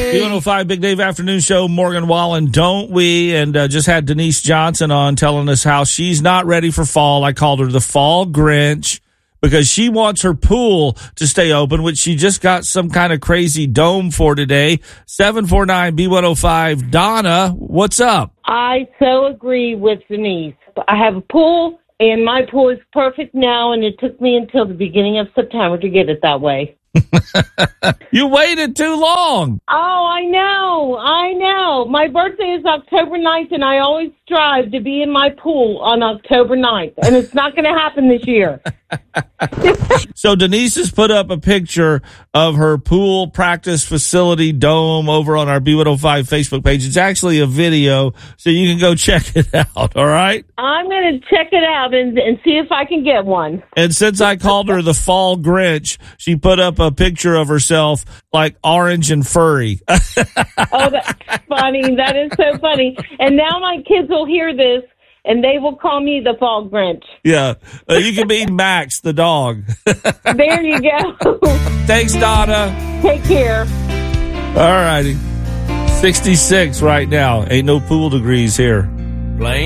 B105 Big Dave Afternoon Show, Morgan Wallen, don't we? And just had Denise Johnson on telling us how she's not ready for fall. I called her the Fall Grinch because she wants her pool to stay open, which she just got some kind of crazy dome for today. 749-B105. Donna, what's up? I so agree with Denise. I have a pool, and my pool is perfect now, and it took me until the beginning of September to get it that way. You waited too long. Oh, I know. My birthday is October 9th, and I always strive to be in my pool on October 9th, and it's not going to happen this year. So Denise has put up a picture of her pool practice facility dome over on our B105 Facebook page. It's actually a video, so you can go check it out, all right? I'm going to check it out and see if I can get one. And since I called her the Fall Grinch, she put up a picture of herself like orange and furry. Oh, that's funny. That is so funny. And now my kids will hear this, and they will call me the Fall Grinch. Yeah. You can be Max, the dog. There you go. Thanks, Donna. Take care. All righty. 66 right now. Ain't no pool degrees here.